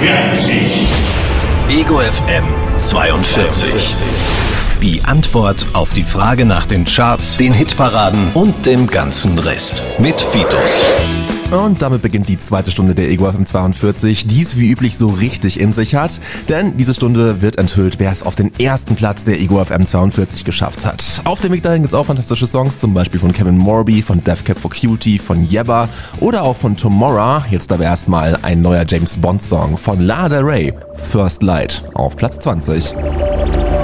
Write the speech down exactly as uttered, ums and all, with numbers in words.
vierzig. Ego F M zweiundvierzig. Die Antwort auf die Frage nach den Charts, den Hitparaden und dem ganzen Rest. Mit Fitus. Und damit beginnt die zweite Stunde der Ego F M zweiundvierzig, die es wie üblich so richtig in sich hat. Denn diese Stunde wird enthüllt, wer es auf den ersten Platz der Ego F M zweiundvierzig geschafft hat. Auf dem Weg dahin gibt's auch fantastische Songs, zum Beispiel von Kevin Morby, von Death Cab for Cutie, von Yebba oder auch von Tomorrow. Jetzt aber erstmal ein neuer James Bond Song von Lana Del Rey, First Light, auf Platz zwanzig.